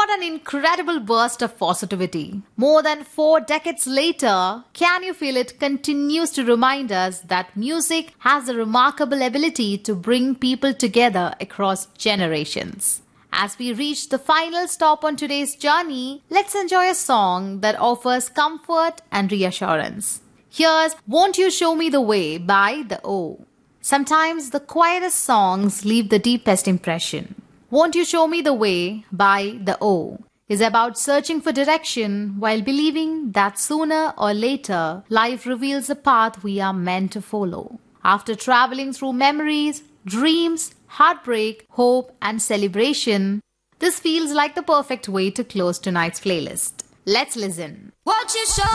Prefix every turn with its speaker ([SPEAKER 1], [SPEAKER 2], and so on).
[SPEAKER 1] What an incredible burst of positivity. More than 4 decades later, Can You Feel It continues to remind us that music has a remarkable ability to bring people together across generations. As we reach the final stop on today's journey, let's enjoy a song that offers comfort and reassurance. Here's Won't You Show Me the Way by The O. Sometimes the quietest songs leave the deepest impression. Won't You Show Me the Way by The O is about searching for direction while believing that sooner or later life reveals a path we are meant to follow. After traveling through memories, dreams, heartbreak, hope, and celebration, this feels like the perfect way to close tonight's playlist. Let's listen.
[SPEAKER 2] Won't you show